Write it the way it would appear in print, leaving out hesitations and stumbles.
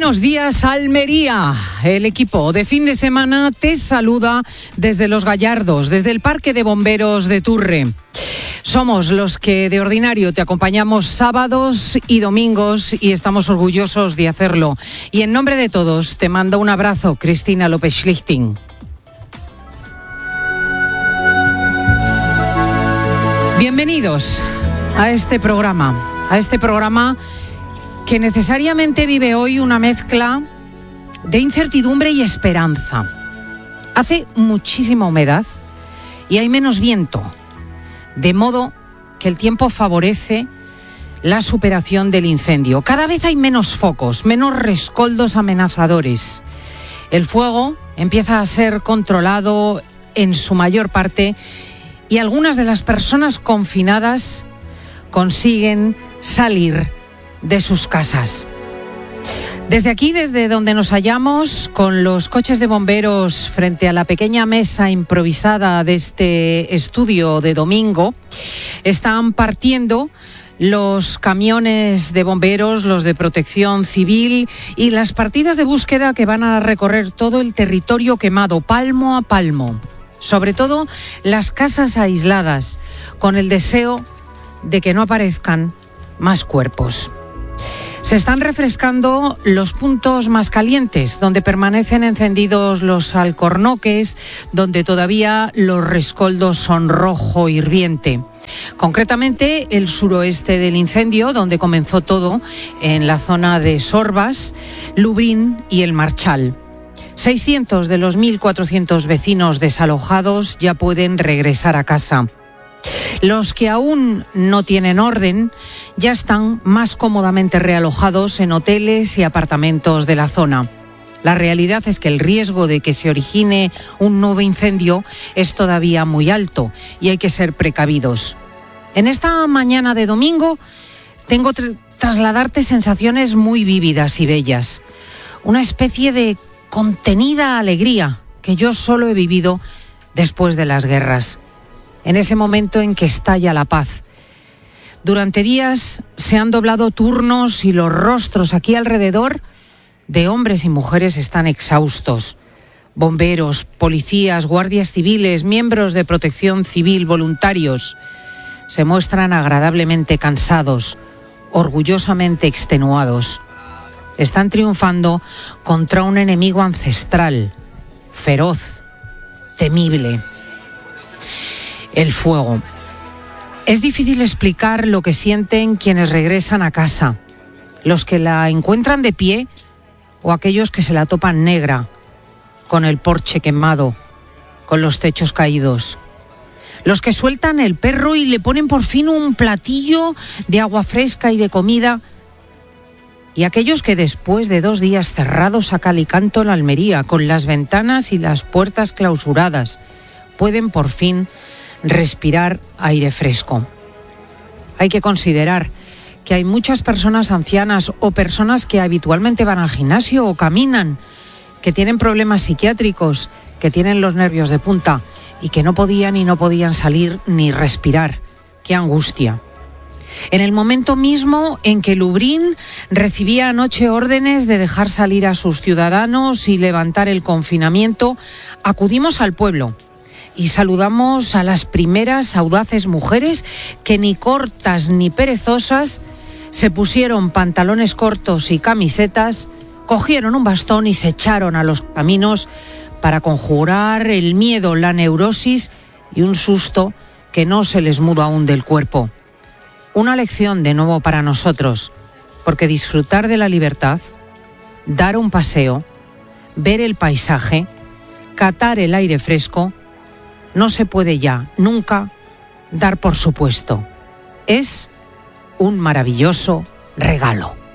Buenos días, Almería. El equipo de fin de semana te saluda desde Los Gallardos, desde el Parque de Bomberos de Turre. Somos los que de ordinario te acompañamos sábados y domingos y estamos orgullosos de hacerlo. Y en nombre de todos te mando un abrazo, Cristina López Schlichting. Bienvenidos a este programa que necesariamente vive hoy una mezcla de incertidumbre y esperanza. Hace muchísima humedad y hay menos viento, de modo que el tiempo favorece la superación del incendio. Cada vez hay menos focos, menos rescoldos amenazadores. El fuego empieza a ser controlado en su mayor parte y algunas de las personas confinadas consiguen salir de sus casas. Desde aquí, desde donde nos hallamos, con los coches de bomberos frente a la pequeña mesa improvisada de este estudio de domingo, están partiendo los camiones de bomberos, los de protección civil y las partidas de búsqueda que van a recorrer todo el territorio quemado, palmo a palmo. Sobre todo las casas aisladas, con el deseo de que no aparezcan más cuerpos. Se están refrescando los puntos más calientes, donde permanecen encendidos los alcornoques, donde todavía los rescoldos son rojo hirviente. Concretamente, el suroeste del incendio, donde comenzó todo, en la zona de Sorbas, Lubrín y El Marchal. 600 de los 1.400 vecinos desalojados ya pueden regresar a casa. Los que aún no tienen orden ya están más cómodamente realojados en hoteles y apartamentos de la zona. La realidad es que el riesgo de que se origine un nuevo incendio es todavía muy alto y hay que ser precavidos. En esta mañana de domingo tengo trasladarte sensaciones muy vívidas y bellas. Una especie de contenida alegría que yo solo he vivido después de las guerras. En ese momento en que estalla la paz. Durante días se han doblado turnos y los rostros aquí alrededor de hombres y mujeres están exhaustos. Bomberos, policías, guardias civiles, miembros de protección civil, voluntarios, se muestran agradablemente cansados, orgullosamente extenuados. Están triunfando contra un enemigo ancestral, feroz, temible. El fuego. Es difícil explicar lo que sienten quienes regresan a casa, los que la encuentran de pie o aquellos que se la topan negra, con el porche quemado, con los techos caídos. Los que sueltan el perro y le ponen por fin un platillo de agua fresca y de comida. Y aquellos que después de 2 días cerrados a cal y canto en Almería, con las ventanas y las puertas clausuradas, pueden por fin respirar aire fresco. Hay que considerar que hay muchas personas ancianas o personas que habitualmente van al gimnasio o caminan, que tienen problemas psiquiátricos, que tienen los nervios de punta y que no podían salir ni respirar. ¡Qué angustia! En el momento mismo en que Lubrín recibía anoche órdenes de dejar salir a sus ciudadanos y levantar el confinamiento, acudimos al pueblo y saludamos a las primeras audaces mujeres que ni cortas ni perezosas se pusieron pantalones cortos y camisetas, cogieron un bastón y se echaron a los caminos para conjurar el miedo, la neurosis y un susto que no se les muda aún del cuerpo. Una lección de nuevo para nosotros, porque disfrutar de la libertad, dar un paseo, ver el paisaje, catar el aire fresco, no se puede ya, nunca, dar por supuesto. Es un maravilloso regalo.